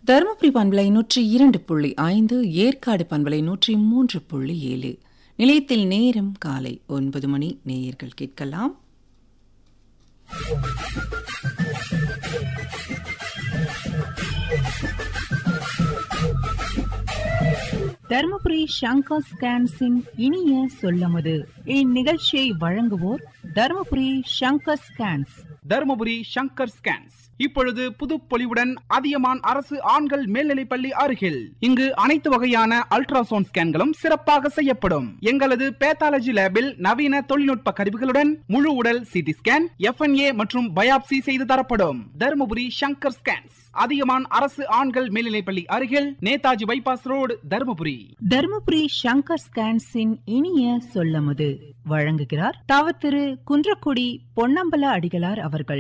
தருமபுரி பண்பலை 102.5, ஏற்காடு பண்பலை 103.7. நிலையத்தில் நேரம் காலை 9 மணி. நேயர்கள் கேட்கலாம். தர்மபுரி சங்கர் ஸ்கேன்ஸின் இனிய சொல்லமுது. இந்நிகழ்ச்சியை வழங்குவோர் தர்மபுரி சங்கர் ஸ்கேன்ஸ். தர்மபுரி சங்கர் ஸ்கேன்ஸ் இப்பொழுது புதுப்பொலிவுடன் அதியமான் அரசு ஆண்கள் மேல்நிலைப்பள்ளி அருகில். இங்கு அனைத்து வகையான அல்ட்ராசவுண்ட் ஸ்கேன்களும் சிறப்பாக செய்யப்படும். எங்களது பேத்தாலஜி லேபில் நவீன தொழில்நுட்ப கருவிகளுடன் முழு உடல் சிடி ஸ்கேன், FNA மற்றும் பயாப்சி செய்து தரப்படும். தர்மபுரி சங்கர் ஸ்கேன்ஸ், அதியமான் அரசு ஆண்கள் மேல்நிலைப்பள்ளி அருகில், நேதாஜி பைபாஸ் ரோடு, தர்மபுரி. தர்மபுரி சங்கர் ஸ்கேன்ஸின் இனிய சொல்லமுது வழங்குகிறார் தவத்திரு குன்றக்குடி பொன்னம்பல அடிகளார் அவர்கள்.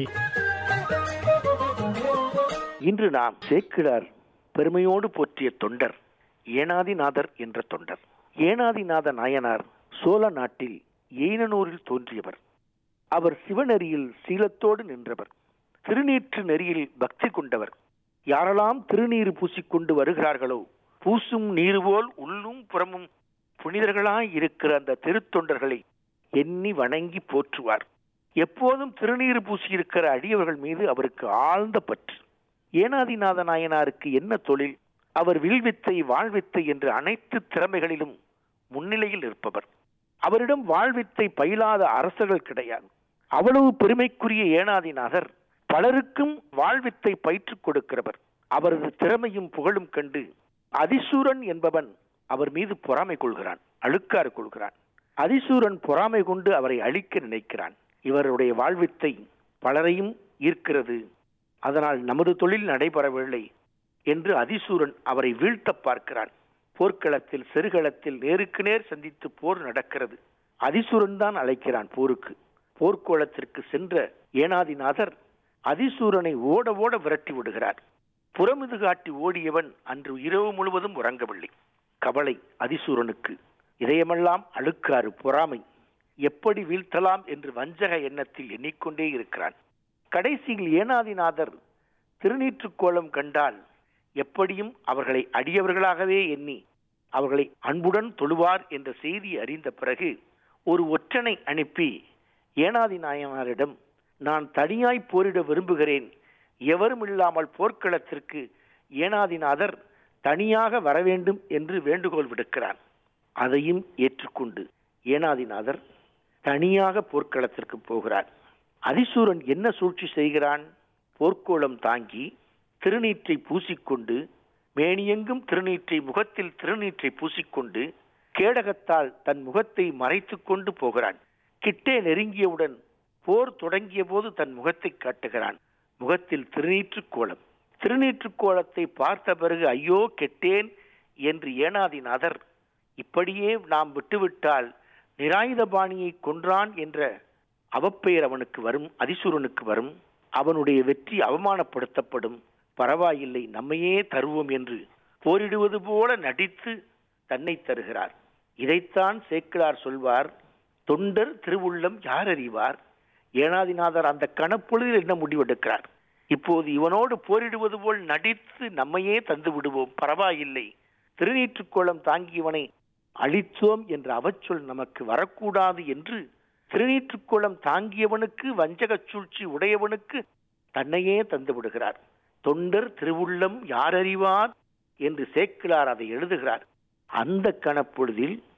இன்று நாம் சேக்கிழார் பெருமையோடு போற்றிய தொண்டர் ஏனாதிநாதர் என்ற தொண்டர். ஏனாதிநாத நாயனார் சோழ நாட்டில் எயினனூரில் தோன்றியவர். அவர் சிவநெறியில் சீலத்தோடு நின்றவர். திருநீற்று நெறியில் பக்தி கொண்டவர். யாரெல்லாம் திருநீறு பூசிக்கொண்டு வருகிறார்களோ, பூசும் நீரு போல் உள்ளும் புறமும் புனிதர்களாய் இருக்கிற அந்த திருத்தொண்டர்களை எண்ணி வணங்கி போற்றுவார். எப்போதும் திருநீறு பூசியிருக்கிற அடியவர்கள் மீது அவருக்கு ஆழ்ந்த பற்று. ஏனாதிநாத நாயனாருக்கு என்ன தொழில்? அவர் வில்வித்தை, வாழ்வித்தை என்று அனைத்து திறமைகளிலும் முன்னிலையில் இருப்பவர். அவரிடம் வாழ்வித்தை பயிலாத அரசர்கள் கிடையாது. அவ்வளவு பெருமைக்குரிய ஏனாதிநாதர் பலருக்கும் வாழ்வித்தை பயிற்றுக் கொடுக்கிறவர். அவரது திறமையும் புகழும் கண்டு அதிசூரன் என்பவன் அவர் மீது பொறாமை கொள்கிறான், அழுக்காறு கொள்கிறான். அதிசூரன் பொறாமை கொண்டு அவரை அழிக்க நினைக்கிறான். இவருடைய வாழ்வித்தை பலரையும் ஈர்க்கிறது. அதனால் நமது தொழில் நடைபெறவில்லை என்று அதிசூரன் அவரை வீழ்த்த பார்க்கிறான். போர்க்களத்தில், செருகளத்தில் நேருக்கு நேர் சந்தித்து போர் நடக்கிறது. அதிசூரன் தான் அழைக்கிறான் போருக்கு. போர்க்கோளத்திற்கு சென்ற ஏனாதிநாதர் அதிசூரனை ஓட ஓட விரட்டி விடுகிறார். புறமுது காட்டி ஓடியவன் அன்று இரவு முழுவதும் உறங்கவில்லை. கவலை அதிசூரனுக்கு. இதயமெல்லாம் அழுக்காறு, பொறாமை. எப்படி வீழ்த்தலாம் என்று வஞ்சக எண்ணத்தில் எண்ணிக்கொண்டே இருக்கிறான். கடைசியில் ஏனாதிநாதர் திருநீற்றுக்கோலம் கண்டால் எப்படியும் அவர்களை அடியவர்களாகவே எண்ணி அவர்களை அன்புடன் தொழுவார் என்ற செய்தி அறிந்த பிறகு ஒரு ஒற்றனை அனுப்பி ஏனாதி நாயனாரிடம், நான் தனியாய் போரிட விரும்புகிறேன், எவரும் இல்லாமல் போர்க்களத்திற்கு ஏனாதிநாதர் தனியாக வர வேண்டும் என்று வேண்டுகோள் விடுக்கிறான். அதையும் ஏற்றுக்கொண்டு ஏனாதிநாதர் தனியாக போர்க்களத்திற்கு போகிறார். அதிசூரன் என்ன சூழ்ச்சி செய்கிறான்? போர்க்கோளம் தாங்கி திருநீற்றை பூசிக்கொண்டு, மேனியெங்கும் திருநீற்றை, முகத்தில் திருநீற்றை பூசிக்கொண்டு கேடகத்தால் தன் முகத்தை மறைத்து கொண்டு போகிறான். கிட்டே நெருங்கியவுடன் போர் தொடங்கிய போது தன் முகத்தை காட்டுகிறான். முகத்தில் திருநீற்றுக்கோலம். திருநீற்றுக்கோலத்தை பார்த்த பிறகு ஐயோ கெட்டேன் என்று ஏனாதிநாதர், இப்படியே நாம் விட்டுவிட்டால் நிராயுதபாணியை கொன்றான் என்ற அவப்பெயர் அவனுக்கு வரும், அதிசூரனுக்கு வரும், அவனுடைய வெற்றி அவமானப்படுத்தப்படும், பரவாயில்லை நம்மையே தருவோம் என்று போரிடுவது போல நடித்து தன்னை தருகிறார். இதைத்தான் சேக்கிழார் சொல்வார், தொண்டர் திருவுள்ளம் யார் அறிவார். ஏனாதிநாதர் அந்த கணப்பொழுதில் என்ன முடிவெடுக்கிறார்? இப்போது இவனோடு போரிடுவது போல் நடித்து நம்மையே தந்து விடுவோம், பரவாயில்லை, திருநீற்றுக்கோலம் தாங்கியவனை அழித்தோம் என்ற அவச்சொல் நமக்கு வரக்கூடாது என்று திருநீற்றுக்கோலம் தாங்கியவனுக்கு, வஞ்சக சூழ்ச்சி உடையவனுக்கு தன்னையே தந்து விடுகிறார். தொண்டர் திருவுள்ளம் யார் அறிவார் என்று சேக்கிழார் அதை எழுதுகிறார். அந்த கணப்பொழுதில்